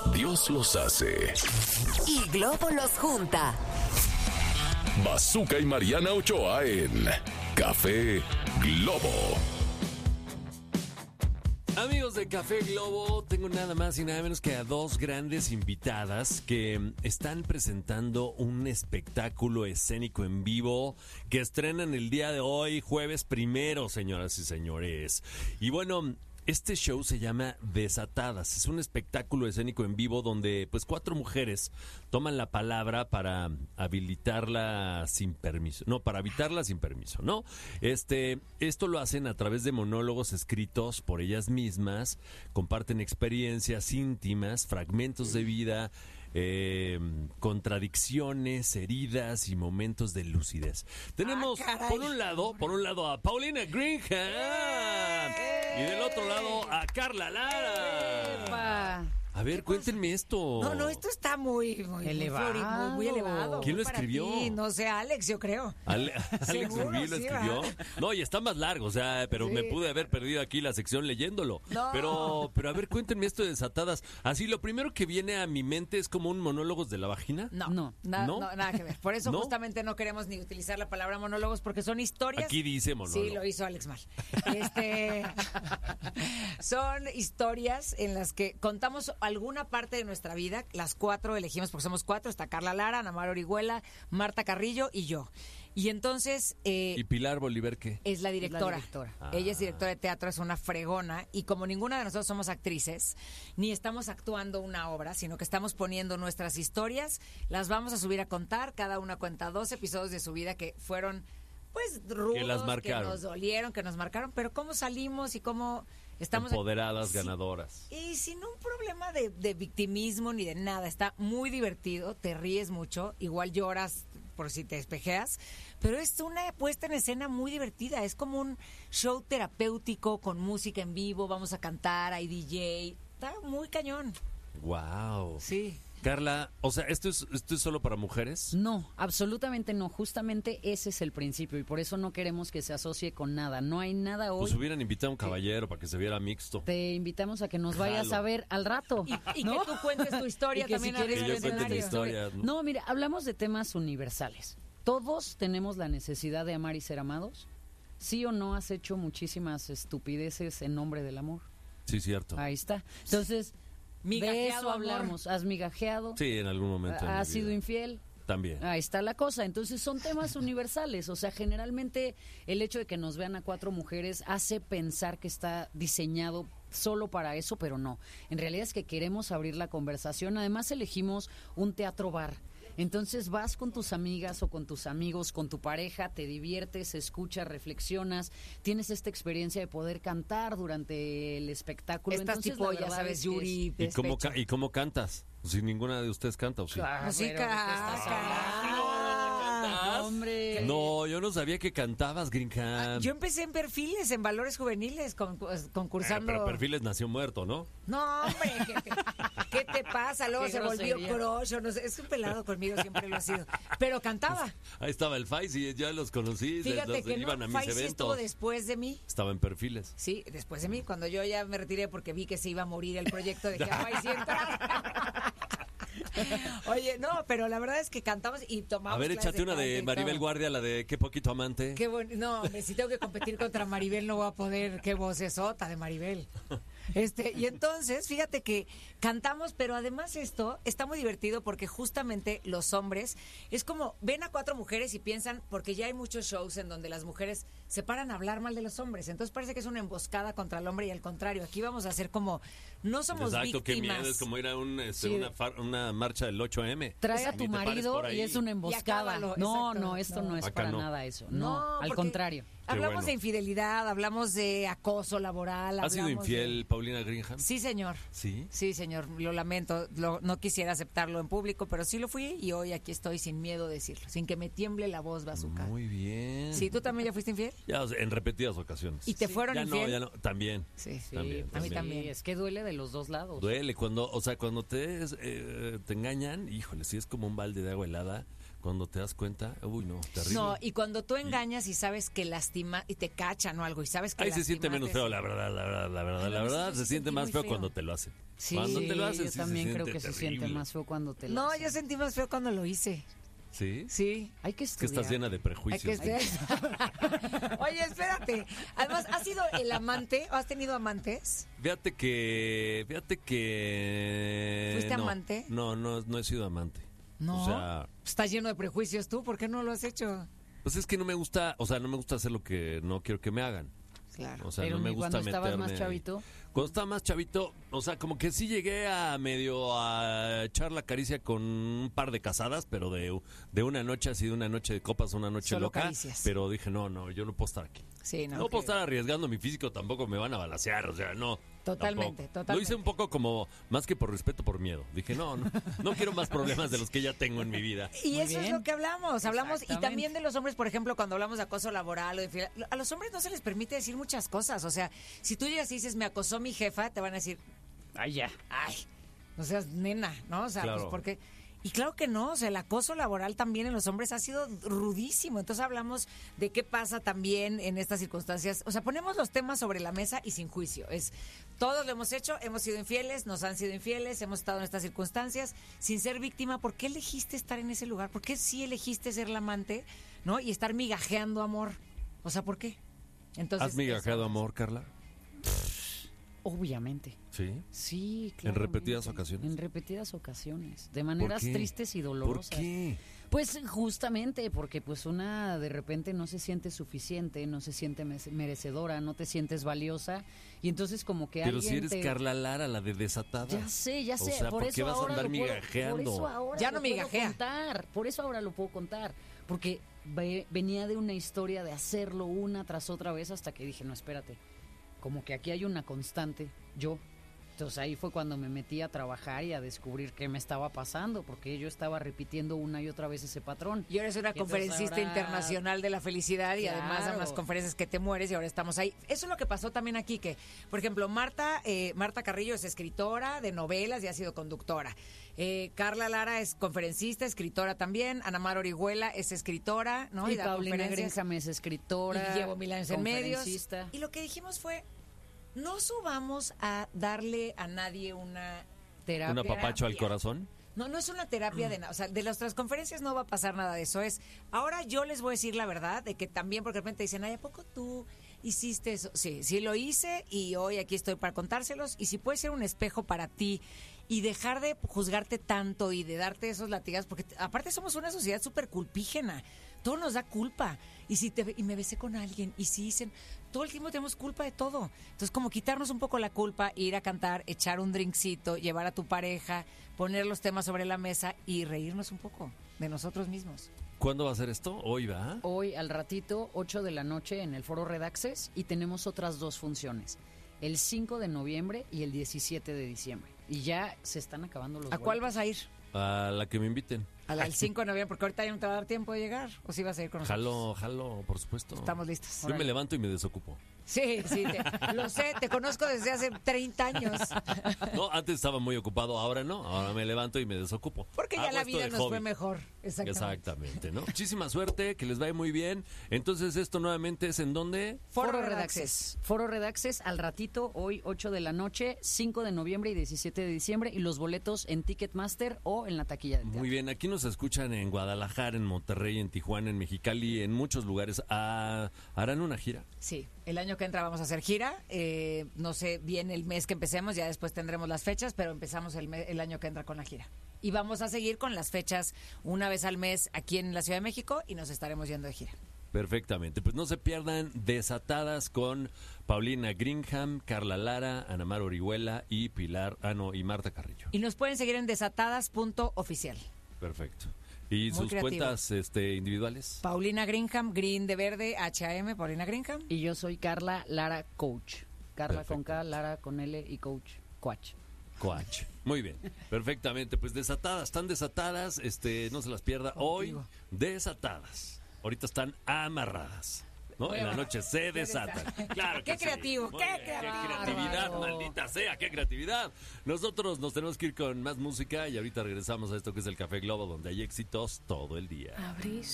Dios los hace. Y Globo los junta. Bazooka y Mariana Ochoa en Café Globo. Amigos de Café Globo, tengo nada más y nada menos que a dos grandes invitadas que están presentando un espectáculo escénico en vivo que estrenan el día de hoy, jueves 1, señoras y señores. Y bueno, este show se llama Desatadas. Es un espectáculo escénico en vivo donde pues 4 mujeres toman la palabra para habilitarla sin permiso. No, para habitarla sin permiso, ¿no? Esto lo hacen a través de monólogos escritos por ellas mismas, comparten experiencias íntimas, fragmentos de vida, contradicciones, heridas y momentos de lucidez. Tenemos por un lado a Paulina Greenham y del otro lado a Carla Lara. ¡Epa! A ver, cuéntenme esto. No, esto está muy elevado. muy elevado. ¿Quién lo Para escribió? ti. No sé, Alex, yo creo. Alex Seguro, Rubí lo sí, escribió. ¿verdad? No, y está más largo, o sea, pero Sí. me pude haber perdido aquí la sección leyéndolo. No. Pero a ver, cuéntenme esto de Desatadas. Así, lo primero que viene a mi mente es como un monólogos de la vagina. No. Nada que ver. Por eso ¿No? justamente no queremos ni utilizar la palabra monólogos porque son historias. Aquí dice monólogo. Sí, lo hizo Alex mal. Son historias en las que contamos alguna parte de nuestra vida. Las 4 elegimos porque somos 4. Está Carla Lara, Ana Mar Orihuela, Marta Carrillo y yo. Y entonces ¿Y Pilar Bolívar qué? es la directora. directora. Ella es directora de teatro, es una fregona. Y como ninguna de nosotros somos actrices, ni estamos actuando una obra, sino que estamos poniendo nuestras historias, las vamos a subir a contar. Cada una cuenta 2 episodios de su vida que fueron, pues, rudos, Que las marcaron. que nos dolieron, que nos marcaron. Pero cómo salimos y cómo estamos... Empoderadas, Sí. ganadoras. Y sin un problema de victimismo ni de nada. Está muy divertido, te ríes mucho, igual lloras por si te espejeas, pero es una puesta en escena muy divertida. Es como un show terapéutico con música en vivo, vamos a cantar, hay DJ. Está muy cañón. Wow. Sí. Carla, o sea, ¿esto es solo para mujeres? No, absolutamente no. Justamente ese es el principio y por eso no queremos que se asocie con nada. No hay nada hoy. Pues hubieran invitado a un caballero para que se viera mixto. Te invitamos a que nos vayas Jalo. a ver al rato. Y ¿no? que tú cuentes tu historia Y que también si quieres arriba Que del yo cuente mi escenario. historia. No, mira, hablamos de temas universales. Todos tenemos la necesidad de amar y ser amados. ¿Sí o no has hecho muchísimas estupideces en nombre del amor? Sí, cierto. Ahí está. Entonces, de Migajeado eso amor. hablamos. ¿Has migajeado? Sí, en algún momento. de mi ¿Has sido vida. infiel? También. Ahí está la cosa. Entonces son temas universales. O sea, generalmente el hecho de que nos vean a 4 mujeres hace pensar que está diseñado solo para eso, pero no. En realidad es que queremos abrir la conversación. Además elegimos un teatro bar. Entonces vas con tus amigas o con tus amigos, con tu pareja, te diviertes, escuchas, reflexionas, tienes esta experiencia de poder cantar durante el espectáculo. Estás Entonces, tipo, la ya verdad sabes, es que Yuri. ¿Y cómo, despecho. ¿Y cómo cantas? Si ninguna de ustedes canta, ¿o sí? Ah, Sí, pero ¿de qué estás hablando? Hombre. No, yo no sabía que cantabas, Greenham. Yo empecé en perfiles, en valores juveniles, concursando. Pero Perfiles nació muerto, ¿no? No, hombre, ¿qué te pasa? Luego Qué se volvió grosería. crush, o no sé, es un pelado conmigo, siempre lo ha sido. Pero cantaba. Ahí estaba el Fais y ya los conocí. Fíjate que iban no, a mis Faisy estuvo eventos. después de mí. Estaba en Perfiles. Sí, después de mí, cuando yo ya me retiré porque vi que se iba a morir el proyecto de que Faisy entrara. Oye, no, pero la verdad es que cantamos y tomamos A ver, clases échate una canto de y Maribel todo. Guardia, la de Qué poquito amante. Qué bueno. No, hombre, si tengo que competir contra Maribel no voy a poder. Qué vocesota de Maribel. Y entonces, fíjate que cantamos, pero además esto está muy divertido porque justamente los hombres, es como, ven a 4 mujeres y piensan, porque ya hay muchos shows en donde las mujeres se paran a hablar mal de los hombres, entonces parece que es una emboscada contra el hombre y al contrario, aquí vamos a hacer como, no somos Exacto, qué víctimas. miedo, es como ir a Sí. una marcha del 8M. Trae a Ni tu te pares marido por ahí. y es una emboscada. acábalo, No, exacto. no, esto no es Acá para no. nada eso. No, al porque contrario. Hablamos bueno. de infidelidad, hablamos de acoso laboral. ¿Has sido hablamos infiel, de- Paulina Greenham? Sí, señor. ¿Sí? Sí, señor, lo lamento, no quisiera aceptarlo en público, pero sí lo fui y hoy aquí estoy sin miedo de decirlo, sin que me tiemble la voz, Bazooka. Muy bien. Sí, ¿tú también ya fuiste infiel? Ya, o sea, en repetidas ocasiones. ¿Y te fueron ya infiel? no, ya no. También. Sí, Sí, También, a mí sí, también. es que duele de los dos lados. Duele cuando, o sea, cuando te engañan, híjole, sí es como un balde de agua helada. Cuando te das cuenta, uy, no, terrible. No, y cuando tú engañas y sabes que lastima y te cachan o algo y sabes que Ahí se siente lastimaste, menos feo, sí. la verdad, la verdad, la verdad, Ay, la no, verdad, sí, se sí siente sentí más muy feo feo. cuando te lo hacen. Sí, Cuando te lo hacen, yo sí también se creo siente que se siente terrible. más feo cuando te lo No, hacen. yo sentí más feo cuando lo hice. ¿Sí? Sí. Hay que Es que estudiar. estás llena de Hay prejuicios. que Oye, espérate. Además, ¿has sido el amante o has tenido amantes? Fíjate que... ¿Fuiste no, amante? No he sido amante. No. O sea, Estás lleno de prejuicios tú, ¿por qué no lo has hecho? pues es que no me gusta, o sea, no me gusta hacer lo que no quiero que me hagan. Claro. O sea, Pero no me ni gusta cuando estabas meterme. más chavito. Cuando estaba más chavito, o sea, como que sí llegué a medio a echar la caricia con un par de casadas, pero de una noche así, de una noche de copas, una noche Solo loca. caricias. Pero dije, no, yo no puedo estar aquí. Sí, no. No puedo estar arriesgando mi físico, tampoco me van a balacear, o sea, no. Totalmente, tampoco. totalmente. Lo hice un poco como, más que por respeto, por miedo. Dije, no quiero más problemas de los que ya tengo en mi vida. Y Muy eso es bien. lo que hablamos y Exactamente. también de los hombres, por ejemplo, cuando hablamos de acoso laboral o de a los hombres no se les permite decir muchas cosas, o sea, si tú llegas y dices, me acosó mi jefa, te van a decir, Ay, ya. ay, no seas nena, ¿no? O sea, Claro. pues porque... Y claro que no, o sea, el acoso laboral también en los hombres ha sido rudísimo. Entonces hablamos de qué pasa también en estas circunstancias. O sea, ponemos los temas sobre la mesa y sin juicio. Es todos lo hemos hecho, hemos sido infieles, nos han sido infieles, hemos estado en estas circunstancias sin ser víctima. ¿Por qué elegiste estar en ese lugar? ¿Por qué sí elegiste ser la amante, ¿no? Y estar migajeando amor. O sea, ¿por qué? Entonces, ¿Has migajeado amor, Carla? Obviamente. Sí. Sí, claro. repetidas ocasiones? En repetidas ocasiones. De maneras qué? tristes y ¿Por dolorosas. qué? Pues justamente porque pues una de repente no se siente suficiente, no se siente merecedora, no te sientes valiosa y entonces como que Pero alguien si eres te... Carla Lara, la de desatada. Ya sé, O sea, por ¿por eso qué vas a ahora andar lo puedo- migajeando? Por eso ahora Ya lo no puedo migajea. contar, por eso ahora lo puedo contar, porque venía de una historia de hacerlo una tras otra vez hasta que dije, no, espérate, como que aquí hay una constante, yo. Entonces ahí fue cuando me metí a trabajar y a descubrir qué me estaba pasando, porque yo estaba repitiendo una y otra vez ese patrón. Y ahora eres una Y entonces conferencista ahora- internacional de la felicidad y además a unas Claro. conferencias que te mueres y ahora estamos ahí. Eso es lo que pasó también aquí, que, por ejemplo, Marta Carrillo es escritora de novelas y ha sido conductora. Carla Lara es conferencista, escritora también. Ana Mar Orihuela es escritora, ¿no? Y da Paulina conferencias. Graham es escritora. Y llevo 1000 años en medios. conferencista. Y lo que dijimos fue, no subamos a darle a nadie una Terapia. ¿Un apapacho al corazón? no, no es una terapia de nada. O sea, de nuestras conferencias no va a pasar nada de eso. Es, ahora yo les voy a decir la verdad, de que también, porque de repente dicen, ay, ¿a poco tú hiciste eso? Sí, sí lo hice y hoy aquí estoy para contárselos. Y si puede ser un espejo para ti y dejar de juzgarte tanto y de darte esos latigazos, porque aparte somos una sociedad súper culpígena. Todo nos da culpa. Y me besé con alguien, y si dicen, todo el tiempo tenemos culpa de todo. Entonces, como quitarnos un poco la culpa, ir a cantar, echar un drinkcito, llevar a tu pareja, poner los temas sobre la mesa y reírnos un poco de nosotros mismos. ¿Cuándo va a ser esto? Hoy va. Hoy al ratito, 8 de la noche en el Foro Red Access y tenemos otras dos funciones. El 5 de noviembre y el 17 de diciembre. Y ya se están acabando los ¿A cuál boletos. vas a ir? A la que me inviten. Al 5 de noviembre, porque ahorita ya no te va a dar tiempo de llegar. ¿O sí vas a ir con nosotros? Jalo, por supuesto. Estamos listos. Yo me levanto y me desocupo. Sí, lo sé, te conozco desde hace 30 años. No, antes estaba muy ocupado, ahora no. Ahora me levanto y me desocupo. Porque ya Hago la esto vida de nos hobby. fue mejor. Exactamente, ¿no? Muchísima suerte, que les vaya muy bien. Entonces, esto nuevamente es en dónde? Foro Red Access. Foro Red Access al ratito, hoy 8 de la noche, 5 de noviembre y 17 de diciembre. Y los boletos en Ticketmaster o en la taquilla del teatro. Muy bien, aquí nos escuchan en Guadalajara, en Monterrey, en Tijuana, en Mexicali, en muchos lugares. ¿Harán una gira? Sí, el año que entra vamos a hacer gira. No sé bien el mes que empecemos, ya después tendremos las fechas, pero empezamos el año que entra con la gira. Y vamos a seguir con las fechas una vez al mes aquí en la Ciudad de México y nos estaremos yendo de gira. Perfectamente, pues no se pierdan Desatadas con Paulina Graham, Carla Lara, Ana Mar Orihuela y y Marta Carrillo. Y nos pueden seguir en desatadas.oficial. Perfecto. ¿Y Muy sus creativo. cuentas individuales? Paulina Graham, Green de verde, HAM, Paulina Graham. Y yo soy Carla Lara Coach. Carla Perfecto. con K, Lara con L y Coach. Coach. Coach. Muy bien, perfectamente. Pues Desatadas, están desatadas, no se las pierda. Hoy, Desatadas. Ahorita están amarradas. ¿No? En la noche se desatan. Claro que Qué sí. creativo, Muy qué bien, creativo. creatividad, Bárbaro. maldita sea, qué creatividad. Nosotros nos tenemos que ir con más música y ahorita regresamos a esto que es el Café Globo, donde hay éxitos todo el día.